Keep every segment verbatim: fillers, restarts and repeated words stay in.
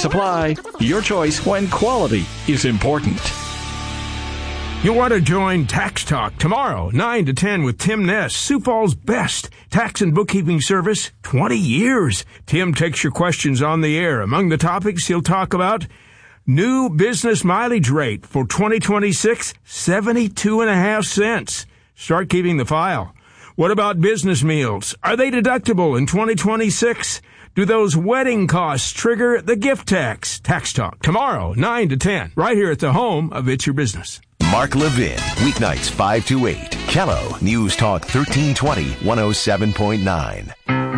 Supply. Your choice when quality is important. You'll want to join Tax Talk tomorrow, nine to ten with Tim Ness, Sioux Falls' best tax and bookkeeping service, twenty years. Tim takes your questions on the air. Among the topics he'll talk about, new business mileage rate for twenty twenty-six, seventy-two and a half cents. Start keeping the file. What about business meals? Are they deductible in twenty twenty-six? Do those wedding costs trigger the gift tax? Tax Talk tomorrow, nine to ten, right here at the home of It's Your Business. Mark Levin, weeknights five to eight. Kello, News Talk thirteen twenty, one oh seven point nine.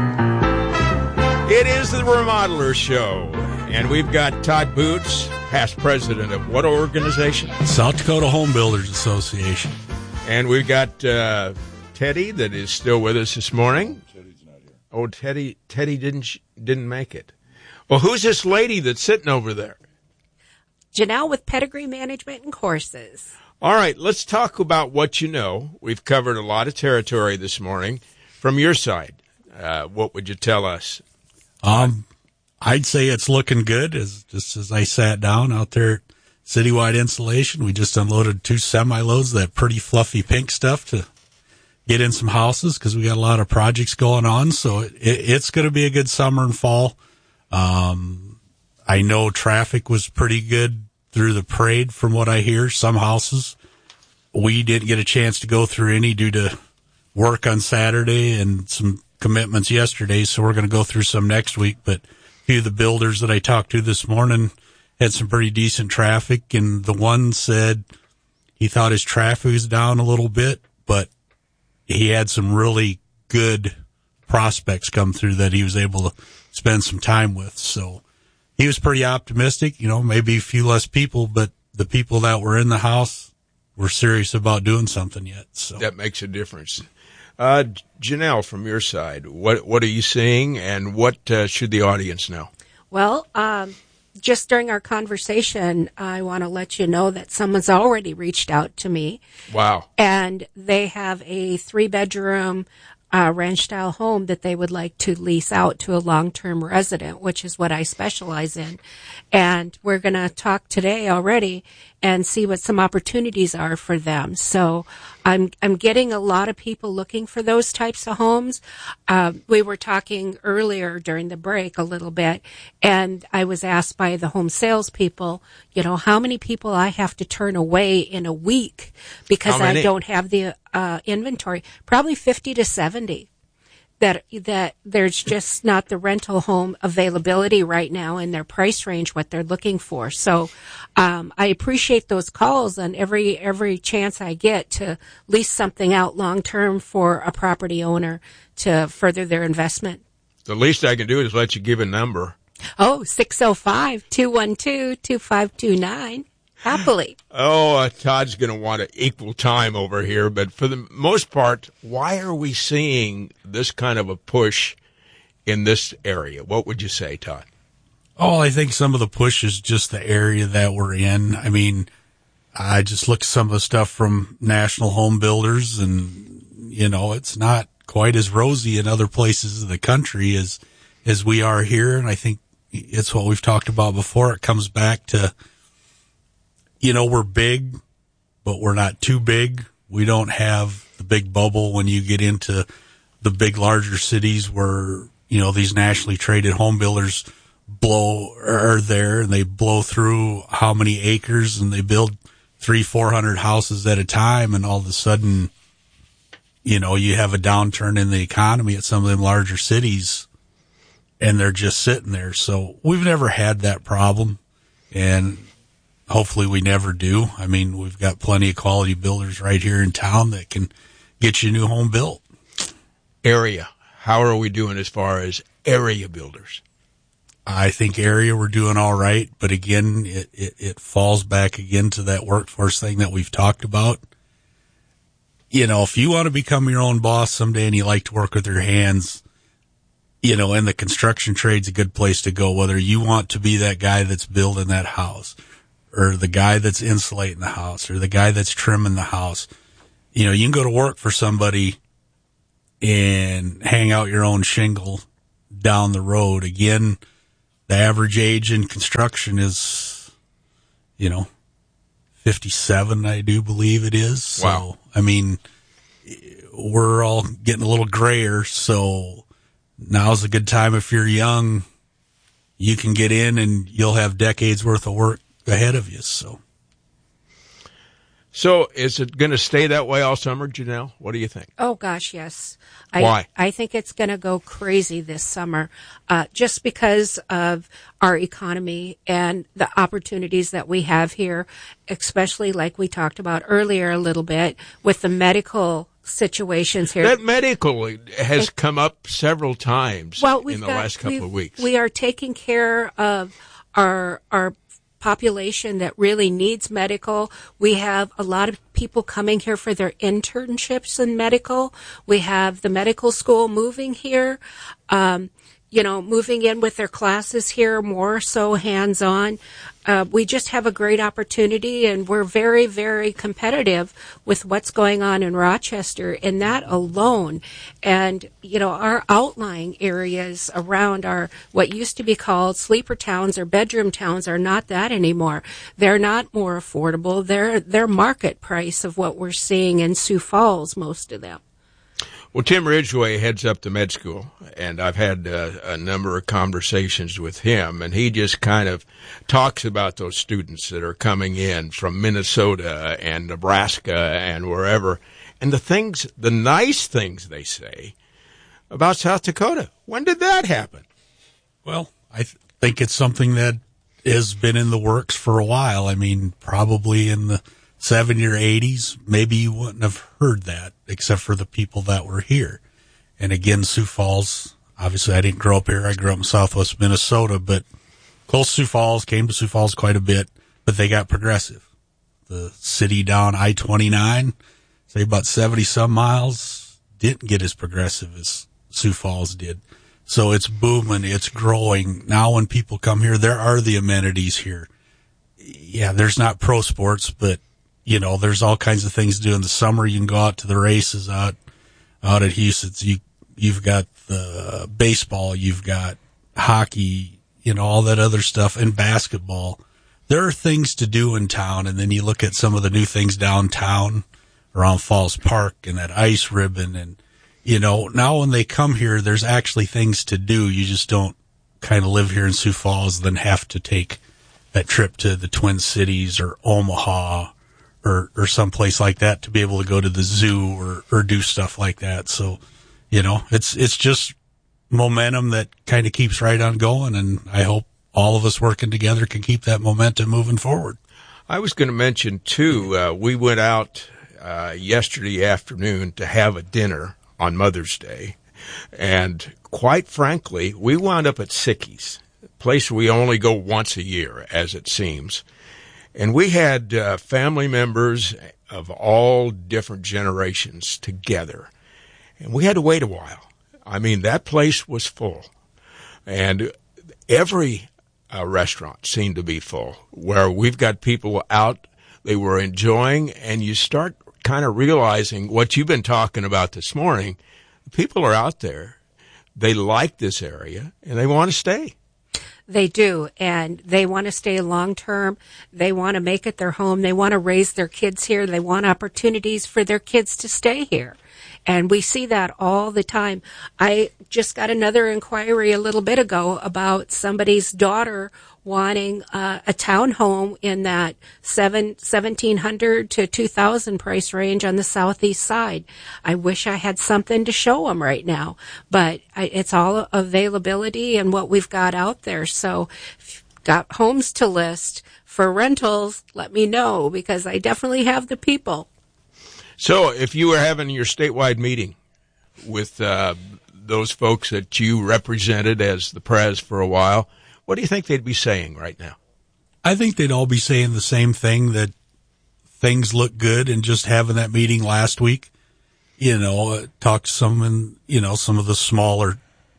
It is the Remodeler Show, and we've got Todd Boots, past president of what organization? South Dakota Home Builders Association. And we've got uh, Teddy that is still with us this morning. Teddy's not here. Oh, Teddy, Teddy didn't didn't make it. Well, who's this lady that's sitting over there? Janelle with Pedigree Management and Courses. All right, let's talk about what you know. We've covered a lot of territory this morning. From your side, uh, what would you tell us? Um, I'd say it's looking good. As just as I sat down out there at Citywide Insulation, we just unloaded two semi-loads of that pretty fluffy pink stuff to get in some houses because we got a lot of projects going on. So it, it, it's going to be a good summer and fall. Um, I know traffic was pretty good through the parade from what I hear. Some houses, we didn't get a chance to go through any due to work on Saturday and some commitments yesterday. So we're going to go through some next week. But a few of the builders that I talked to this morning had some pretty decent traffic. And the one said he thought his traffic was down a little bit, but he had some really good prospects come through that he was able to spend some time with. So he was pretty optimistic, you know, maybe a few less people, but the people that were in the house were serious about doing something yet. So that makes a difference. Uh, Janelle, from your side, what what are you seeing, and what uh, should the audience know? Well, um, just during our conversation, I want to let you know that someone's already reached out to me. Wow. And they have a three-bedroom uh, ranch-style home that they would like to lease out to a long-term resident, which is what I specialize in. And we're going to talk today already and see what some opportunities are for them. So I'm I'm getting a lot of people looking for those types of homes. Um, we were talking earlier during the break a little bit, and I was asked by the home salespeople, you know, how many people I have to turn away in a week because I don't have the uh, inventory. Probably fifty to seventy. That that there's just not the rental home availability right now in their price range, what they're looking for. So um, I appreciate those calls and every every chance I get to lease something out long term for a property owner to further their investment. The least I can do is let you give a number. Oh, six oh five, two one two, two five two nine. Happily. Oh, uh, Todd's going to want to equal time over here, but for the most part, why are we seeing this kind of a push in this area? What would you say, Todd? Oh, I think some of the push is just the area that we're in. I mean, I just looked at some of the stuff from National Home Builders, and, you know, it's not quite as rosy in other places of the country as, as we are here. And I think it's what we've talked about before. It comes back to, you know, we're big, but we're not too big. We don't have the big bubble when you get into the big, larger cities where, you know, these nationally traded home builders blow are there and they blow through how many acres and they build three, four hundred houses at a time. And all of a sudden, you know, you have a downturn in the economy at some of them larger cities and they're just sitting there. So we've never had that problem. And hopefully we never do. I mean, we've got plenty of quality builders right here in town that can get you a new home built. Area. How are we doing as far as area builders? I think area we're doing all right. But again, it, it, it falls back again to that workforce thing that we've talked about. You know, if you want to become your own boss someday and you like to work with your hands, you know, and the construction trade's a good place to go, whether you want to be that guy that's building that house, or the guy that's insulating the house, or the guy that's trimming the house. You know, you can go to work for somebody and hang out your own shingle down the road. Again, the average age in construction is, you know, fifty-seven, I do believe it is. So, wow. I mean, we're all getting a little grayer, so now's a good time. If you're young, you can get in and you'll have decades worth of work ahead of you. So, so is it going to stay that way all summer, Janelle? What do you think? Oh, gosh, yes. Why? I, I think it's going to go crazy this summer, uh, just because of our economy and the opportunities that we have here, especially like we talked about earlier a little bit with the medical situations here. That medical has it, come up several times well, we've in the got, last couple of weeks. We are taking care of our our population that really needs medical. We have a lot of people coming here for their internships in medical. We have the medical school moving here, um, you know, moving in with their classes here, more so hands-on. Uh, we just have a great opportunity, and we're very, very competitive with what's going on in Rochester in that alone. And, you know, our outlying areas around our, what used to be called sleeper towns or bedroom towns are not that anymore. They're not more affordable. They're, they're market price of what we're seeing in Sioux Falls, most of them. Well, Tim Ridgway heads up the med school, and I've had uh, a number of conversations with him, and he just kind of talks about those students that are coming in from Minnesota and Nebraska and wherever, and the things, the nice things they say about South Dakota. When did that happen? Well, I th- think it's something that has been in the works for a while. I mean, probably in the seventies or eighties, maybe you wouldn't have heard that except for the people that were here. And again, Sioux Falls, obviously I didn't grow up here. I grew up in southwest Minnesota, but close to Sioux Falls, came to Sioux Falls quite a bit, but they got progressive. The city down I twenty-nine, say about seventy some miles, didn't get as progressive as Sioux Falls did. So it's booming, it's growing. Now when people come here, there are the amenities here. Yeah, there's not pro sports, but you know, there's all kinds of things to do in the summer. You can go out to the races out, out at Houston's. You, you've got the baseball, you've got hockey, you know, all that other stuff, and basketball. There are things to do in town, and then you look at some of the new things downtown around Falls Park and that ice ribbon. And, you know, now when they come here, there's actually things to do. You just don't kind of live here in Sioux Falls, then have to take that trip to the Twin Cities or Omaha or, or someplace like that to be able to go to the zoo or, or do stuff like that. So, you know, it's, it's just momentum that kind of keeps right on going. And I hope all of us working together can keep that momentum moving forward. I was going to mention too, uh, we went out, uh, yesterday afternoon to have a dinner on Mother's Day. And quite frankly, we wound up at Sicky's, a place we only go once a year, as it seems. And we had uh, family members of all different generations together. And we had to wait a while. I mean, that place was full. And every uh, restaurant seemed to be full, where we've got people out, they were enjoying, and you start kind of realizing what you've been talking about this morning. People are out there. They like this area, and they want to stay. They do, and they want to stay long term. They want to make it their home. They want to raise their kids here. They want opportunities for their kids to stay here. And we see that all the time. I just got another inquiry a little bit ago about somebody's daughter wanting uh, a townhome in that seven, seventeen hundred to two thousand price range on the southeast side. I wish I had something to show them right now, but I, it's all availability and what we've got out there. So if you've got homes to list for rentals, let me know, because I definitely have the people. So if you were having your statewide meeting with uh, those folks that you represented as the pres for a while, what do you think they'd be saying right now? I think they'd all be saying the same thing, that things look good, and just having that meeting last week, you know, talk to some, and, you know, some of the smaller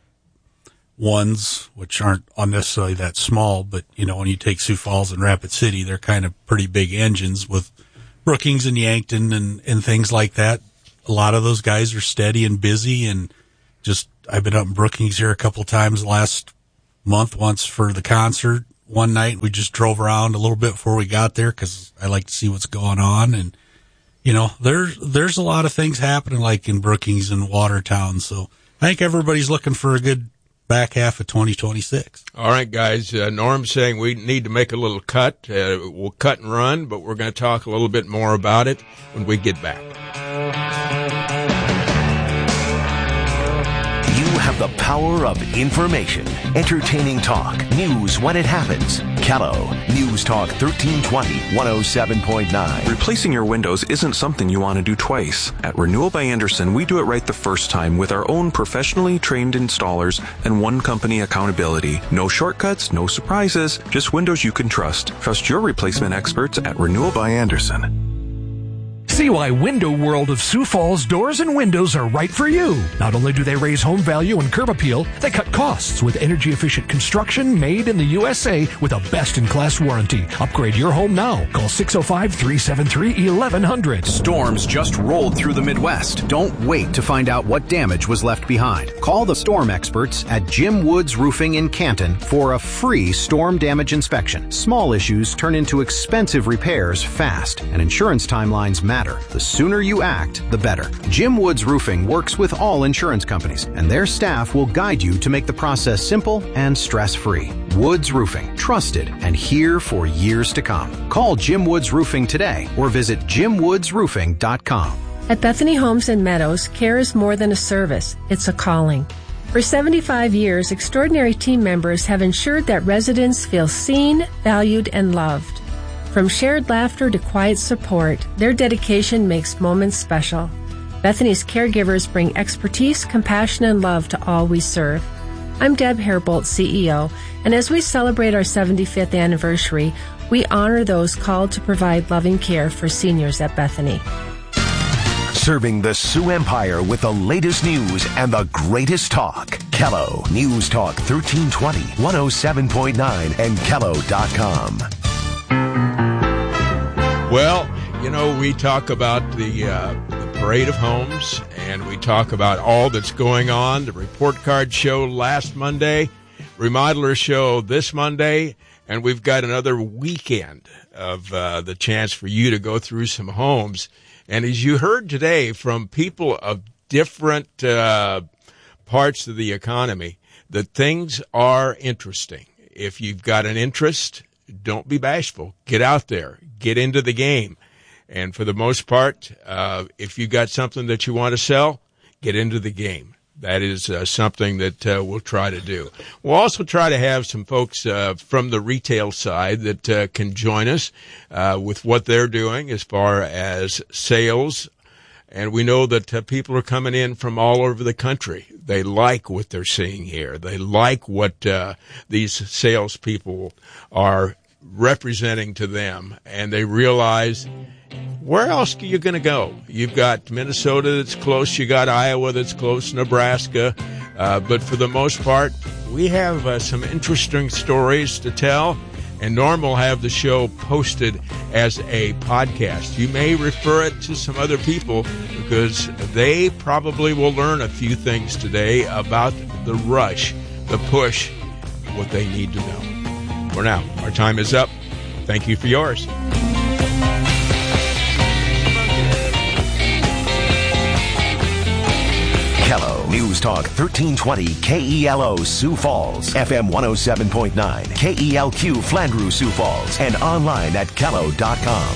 ones, which aren't unnecessarily that small, but, you know, when you take Sioux Falls and Rapid City, they're kind of pretty big engines with Brookings and Yankton and, and things like that. A lot of those guys are steady and busy, and just, I've been up in Brookings here a couple times the last month once for the concert. One night we just drove around a little bit before we got there because I like to see what's going on. And, you know, there's, there's a lot of things happening like in Brookings and Watertown. So I think everybody's looking for a good back half of twenty twenty-six. All right, guys. Uh, Norm's saying we need to make a little cut. Uh, we'll cut and run, but we're going to talk a little bit more about it when we get back. You have the power of information. Entertaining talk. News when it happens. Kello. News Talk thirteen twenty, one oh seven point nine. Replacing your windows isn't something you want to do twice. At Renewal by Andersen, we do it right the first time with our own professionally trained installers and one company accountability. No shortcuts, no surprises, just windows you can trust. Trust your replacement experts at Renewal by Andersen. See why Window World of Sioux Falls doors and windows are right for you. Not only do they raise home value and curb appeal, they cut costs with energy-efficient construction made in the U S A with a best-in-class warranty. Upgrade your home now. Call six oh five, three seven three, eleven hundred. Storms just rolled through the Midwest. Don't wait to find out what damage was left behind. Call the storm experts at Jim Woods Roofing in Canton for a free storm damage inspection. Small issues turn into expensive repairs fast, and insurance timelines matter. The sooner you act, the better. Jim Woods Roofing works with all insurance companies, and their staff will guide you to make the process simple and stress-free. Woods Roofing, trusted and here for years to come. Call Jim Woods Roofing today or visit jim woods roofing dot com. At Bethany Homes and Meadows, care is more than a service. It's a calling. For seventy-five years, extraordinary team members have ensured that residents feel seen, valued, and loved. From shared laughter to quiet support, their dedication makes moments special. Bethany's caregivers bring expertise, compassion, and love to all we serve. I'm Deb Hairbolt, C E O, and as we celebrate our seventy-fifth anniversary, we honor those called to provide loving care for seniors at Bethany. Serving the Sioux Empire with the latest news and the greatest talk. Kello. News Talk thirteen twenty, one oh seven point nine, and kello dot com. Well, you know, we talk about the, uh, the parade of homes, and we talk about all that's going on. The report card show last Monday, remodeler show this Monday, and we've got another weekend of uh, the chance for you to go through some homes. And as you heard today from people of different uh, parts of the economy, that things are interesting. If you've got an interest, don't be bashful. Get out there. Get into the game. And for the most part, uh, if you got something that you want to sell, get into the game. That is uh, something that uh, we'll try to do. We'll also try to have some folks uh, from the retail side that uh, can join us uh, with what they're doing as far as sales. And we know that uh, people are coming in from all over the country. They like what they're seeing here. They like what uh, these salespeople are representing to them, and they realize, where else are you going to go? You've got Minnesota that's close, you got Iowa that's close, Nebraska, uh, but for the most part, we have uh, some interesting stories to tell, and Norm will have the show posted as a podcast. You may refer it to some other people because they probably will learn a few things today about the rush, the push, what they need to know. For now, our time is up. Thank you for yours. Kello. News Talk thirteen twenty K E L O Sioux Falls, F M one oh seven point nine, K E L Q Flandreau Sioux Falls, and online at kello dot com.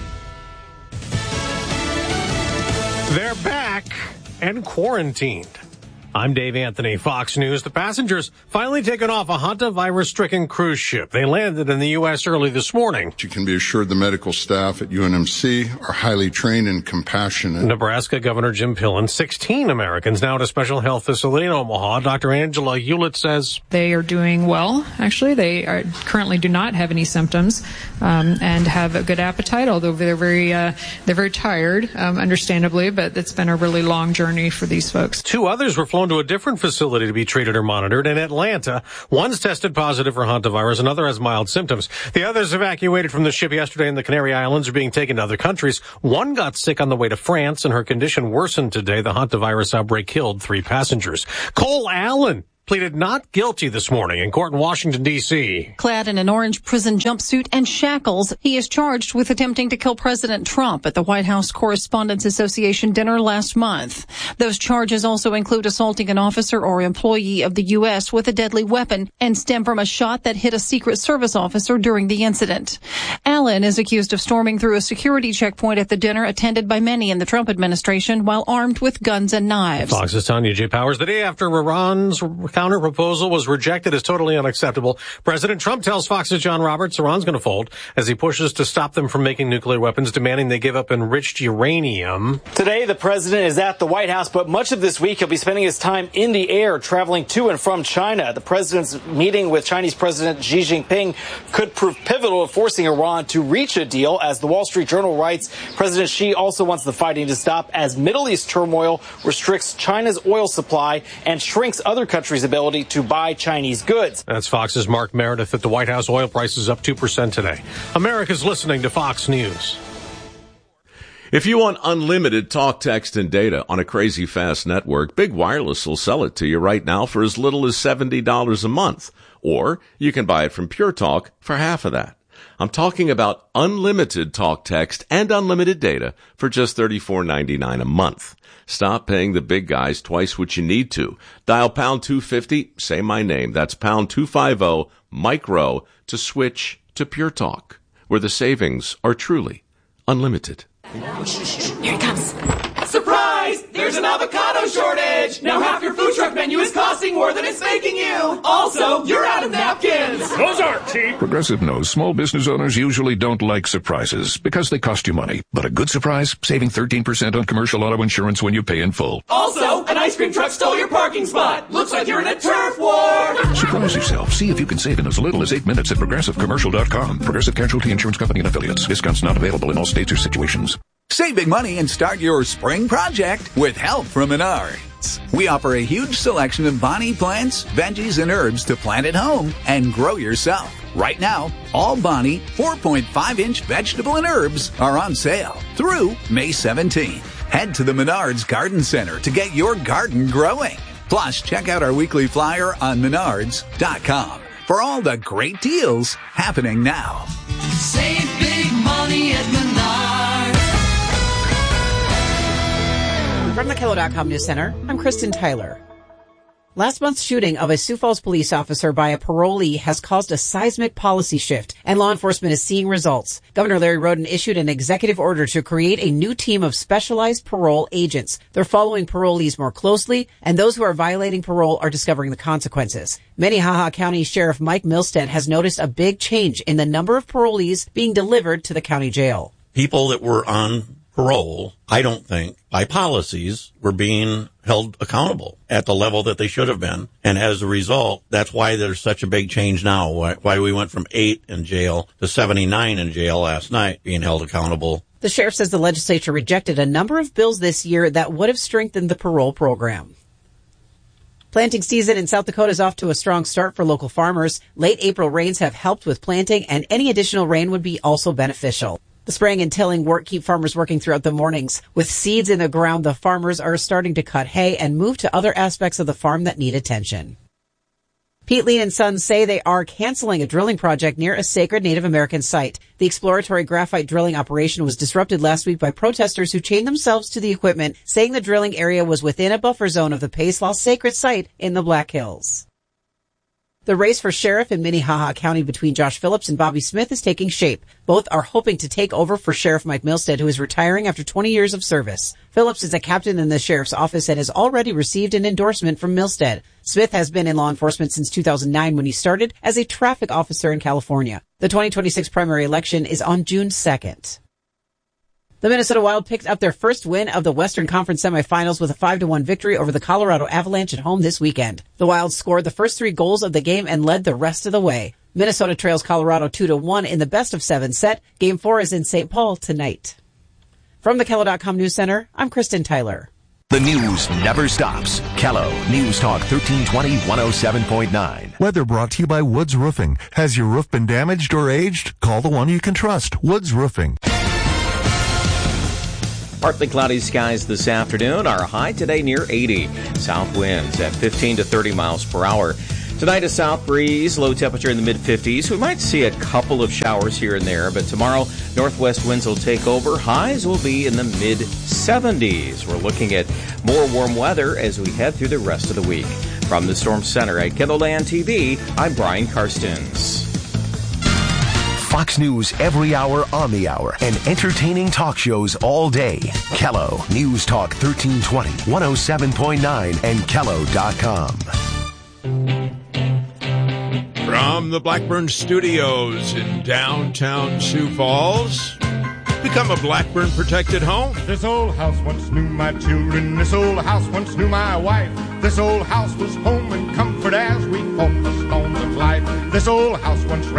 They're back and quarantined. I'm Dave Anthony, Fox News. The passengers finally taken off a hantavirus-stricken cruise ship. They landed in the U S early this morning. You can be assured the medical staff at U N M C are highly trained and compassionate. Nebraska Governor Jim Pillen, sixteen Americans now at a special health facility in Omaha. Doctor Angela Hewlett says they are doing well. Actually, they are, currently do not have any symptoms um, and have a good appetite, although they're very uh, they're very tired, um, understandably, but it's been a really long journey for these folks. Two others were flown to a different facility to be treated or monitored in Atlanta. One's tested positive for hantavirus, another has mild symptoms. The others evacuated from the ship yesterday in the Canary Islands are being taken to other countries. One got sick on the way to France, and her condition worsened today. The hantavirus outbreak killed three passengers. Cole Allen pleaded not guilty this morning in court in Washington, D C Clad in an orange prison jumpsuit and shackles, he is charged with attempting to kill President Trump at the White House Correspondents Association dinner last month. Those charges also include assaulting an officer or employee of the U S with a deadly weapon and stem from a shot that hit a Secret Service officer during the incident. Allen is accused of storming through a security checkpoint at the dinner attended by many in the Trump administration while armed with guns and knives. Fox's Tanya J. Powers. The day after Iran's counter proposal was rejected as totally unacceptable, President Trump tells Fox's John Roberts Iran's going to fold as he pushes to stop them from making nuclear weapons, demanding they give up enriched uranium. Today, the president is at the White House, but much of this week he'll be spending his time in the air, traveling to and from China. The president's meeting with Chinese President Xi Jinping could prove pivotal to forcing Iran to reach a deal. As the Wall Street Journal writes, President Xi also wants the fighting to stop as Middle East turmoil restricts China's oil supply and shrinks other countries' ability to buy Chinese goods. That's Fox's Mark Meredith. At the White House, oil prices up two percent today. America's listening to Fox News. If you want unlimited talk, text, and data on a crazy fast network, Big Wireless will sell it to you right now for as little as seventy dollars a month. Or you can buy it from Pure Talk for half of that. I'm talking about unlimited talk, text, and unlimited data for just thirty-four ninety-nine a month. Stop paying the big guys twice what you need to. Dial pound two fifty, say my name. That's pound two fifty, micro, to switch to Pure Talk, where the savings are truly unlimited. Here he comes. Surprise! There's an avocado shortage! Now half your food truck menu is costing more than it's making you! Also, you're out of napkins! Those aren't cheap! Progressive knows small business owners usually don't like surprises because they cost you money. But a good surprise? Saving thirteen percent on commercial auto insurance when you pay in full. Also, an ice cream truck stole your parking spot! Looks like you're in a turf war! Surprise yourself. See if you can save in as little as eight minutes at progressive commercial dot com. Progressive Casualty Insurance Company and Affiliates. Discounts not available in all states or situations. Save big money and start your spring project with help from Menards. We offer a huge selection of Bonnie plants, veggies, and herbs to plant at home and grow yourself. Right now, all Bonnie four point five inch vegetable and herbs are on sale through May seventeenth. Head to the Menards Garden Center to get your garden growing. Plus, check out our weekly flyer on menards dot com for all the great deals happening now. Save big money at Menards. From the Kello dot com News Center, I'm Kristen Tyler. Last month's shooting of a Sioux Falls police officer by a parolee has caused a seismic policy shift, and law enforcement is seeing results. Governor Larry Roden issued an executive order to create a new team of specialized parole agents. They're following parolees more closely, and those who are violating parole are discovering the consequences. Minnehaha County Sheriff Mike Milstead has noticed a big change in the number of parolees being delivered to the county jail. People that were on parole, I don't think, by policies, were being held accountable at the level that they should have been. And as a result, that's why there's such a big change now, why, why we went from eight in jail to seventy-nine in jail last night being held accountable. The sheriff says the legislature rejected a number of bills this year that would have strengthened the parole program. Planting season in South Dakota is off to a strong start for local farmers. Late April rains have helped with planting, and any additional rain would be also beneficial. The spraying and tilling work keep farmers working throughout the mornings. With seeds in the ground, the farmers are starting to cut hay and move to other aspects of the farm that need attention. Pete Lean and Sons say they are canceling a drilling project near a sacred Native American site. The exploratory graphite drilling operation was disrupted last week by protesters who chained themselves to the equipment, saying the drilling area was within a buffer zone of the Pace-Law sacred site in the Black Hills. The race for sheriff in Minnehaha County between Josh Phillips and Bobby Smith is taking shape. Both are hoping to take over for Sheriff Mike Milstead, who is retiring after twenty years of service. Phillips is a captain in the sheriff's office and has already received an endorsement from Milstead. Smith has been in law enforcement since two thousand nine when he started as a traffic officer in California. The twenty twenty-six primary election is on June second. The Minnesota Wild picked up their first win of the Western Conference semifinals with a five to one victory over the Colorado Avalanche at home this weekend. The Wild scored the first three goals of the game and led the rest of the way. Minnesota trails Colorado two to one in the best of seven set. Game four is in Saint Paul tonight. From the Kello dot com News Center, I'm Kristen Tyler. The news never stops. Kello News Talk thirteen twenty, one oh seven point nine. Weather brought to you by Woods Roofing. Has your roof been damaged or aged? Call the one you can trust, Woods Roofing. Partly cloudy skies this afternoon. Our high today near eighty. South winds at fifteen to thirty miles per hour. Tonight a south breeze, low temperature in the mid-fifties. We might see a couple of showers here and there, but tomorrow northwest winds will take over. Highs will be in the mid-seventies. We're looking at more warm weather as we head through the rest of the week. From the Storm Center at KELOLAND T V, I'm Brian Karstens. Fox News every hour on the hour and entertaining talk shows all day. Kello News Talk thirteen twenty, one oh seven point nine, and kello dot com. From the Blackburn Studios in downtown Sioux Falls, become a Blackburn protected home. This old house once knew my children. This old house once knew my wife. This old house was home and comfort as we fought the storms of life. This old house once